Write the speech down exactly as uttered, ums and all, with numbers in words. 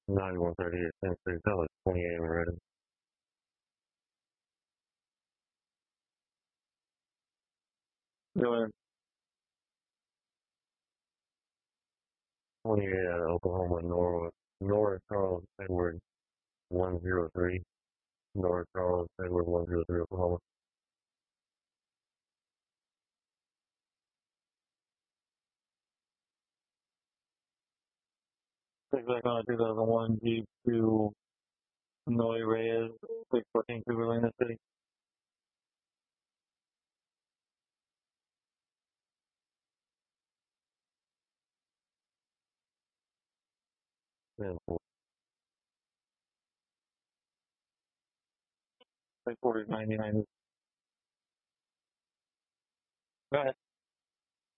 ninety-one thirty-eight Penn State College, twenty-eight already. Go ahead. twenty-eight out of Oklahoma, North, North Charles Edward, one oh three. North Charles Edward, one oh three, Oklahoma. Take back on a two thousand one Jeep to Noe Reyes, six fourteen Cougar Lane, City. ten four. six forty, ninety-nine. Go ahead.